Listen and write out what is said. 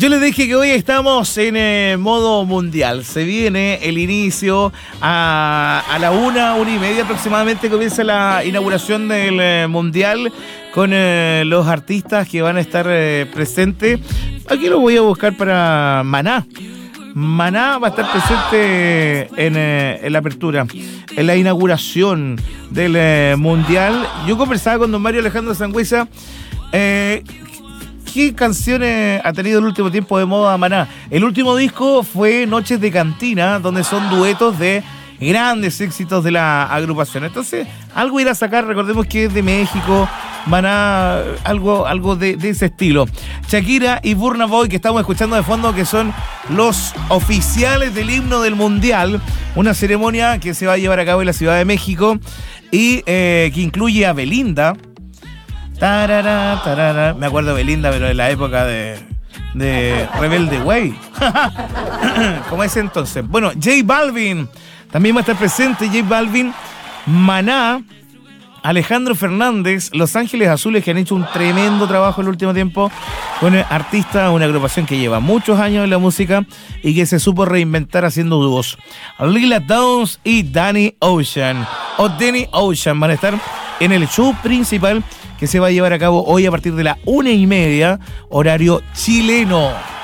Yo les dije que hoy estamos en modo mundial. Se viene el inicio a la 1:30 aproximadamente. Comienza la inauguración del mundial con los artistas que van a estar presentes. Aquí lo voy a buscar para Maná. Maná va a estar presente en la apertura, en la inauguración del mundial. Yo conversaba con don Mario Alejandro Sangüesa. ¿Qué canciones ha tenido el último tiempo de moda Maná? El último disco fue Noches de Cantina, donde son duetos de grandes éxitos de la agrupación. Entonces, algo irá a sacar, recordemos que es de México, Maná, algo de ese estilo. Shakira y Burna Boy, que estamos escuchando de fondo, que son los oficiales del himno del Mundial, una ceremonia que se va a llevar a cabo en la Ciudad de México y que incluye a Belinda. Tarara, tarara. Me acuerdo de Belinda, pero en la época de Rebelde Way. Como ese entonces. Bueno, J Balvin también va a estar presente. J Balvin, Maná, Alejandro Fernández, Los Ángeles Azules, que han hecho un tremendo trabajo en el último tiempo con artistas, una agrupación que lleva muchos años en la música y que se supo reinventar haciendo dúos. Lila Downs y Danny Ocean van a estar en el show principal que se va a llevar a cabo hoy a partir de la 1:30, horario chileno.